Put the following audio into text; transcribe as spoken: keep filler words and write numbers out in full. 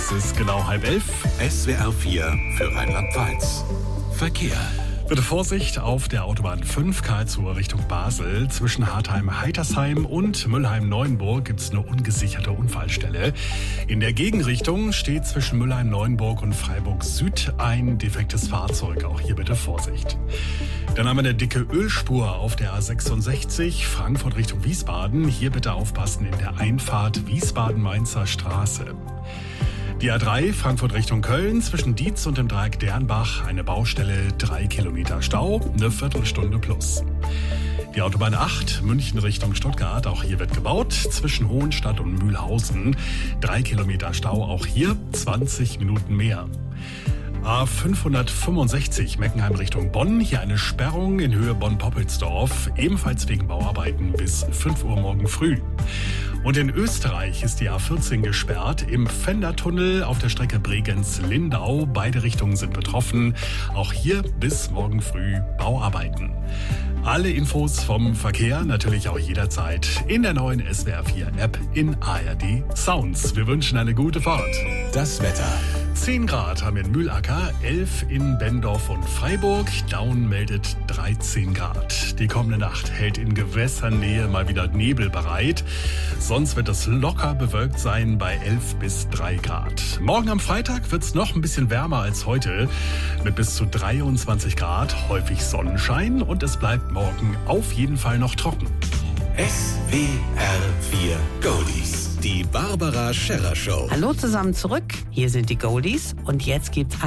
Es ist genau halb elf. S W R vier für Rheinland-Pfalz. Verkehr. Bitte Vorsicht auf der Autobahn fünf Karlsruhe Richtung Basel. Zwischen Hartheim-Heitersheim und Müllheim-Neuenburg gibt es eine ungesicherte Unfallstelle. In der Gegenrichtung steht zwischen Müllheim-Neuenburg und Freiburg Süd ein defektes Fahrzeug. Auch hier bitte Vorsicht. Dann haben wir eine dicke Ölspur auf der A sechsundsechzig, Frankfurt Richtung Wiesbaden. Hier bitte aufpassen in der Einfahrt Wiesbaden-Mainzer Straße. Die A drei, Frankfurt Richtung Köln, zwischen Dietz und dem Dreieck Dernbach, eine Baustelle, drei Kilometer Stau, eine Viertelstunde plus. Die Autobahn acht, München Richtung Stuttgart, auch hier wird gebaut, zwischen Hohenstadt und Mühlhausen, drei Kilometer Stau, auch hier zwanzig Minuten mehr. A fünfhundertfünfundsechzig, Meckenheim Richtung Bonn, hier eine Sperrung in Höhe Bonn-Poppelsdorf, ebenfalls wegen Bauarbeiten bis fünf Uhr morgen früh. Und in Österreich ist die A vierzehn gesperrt, im Fendertunnel auf der Strecke Bregenz-Lindau. Beide Richtungen sind betroffen. Auch hier bis morgen früh Bauarbeiten. Alle Infos vom Verkehr natürlich auch jederzeit in der neuen S W R vier App in A R D Sounds. Wir wünschen eine gute Fahrt. Das Wetter. zehn Grad haben wir in Mühlacker, elf in Bendorf und Freiburg. Daun meldet dreizehn Grad. Die kommende Nacht hält in Gewässernähe mal wieder Nebel bereit. Sonst wird es locker bewölkt sein bei elf bis drei Grad. Morgen am Freitag wird es noch ein bisschen wärmer als heute mit bis zu dreiundzwanzig Grad. Häufig Sonnenschein und es bleibt morgen auf jeden Fall noch trocken. S W R vier Goldies. Die Barbara Scherrer Show. Hallo zusammen zurück. Hier sind die Goldies und jetzt gibt's ein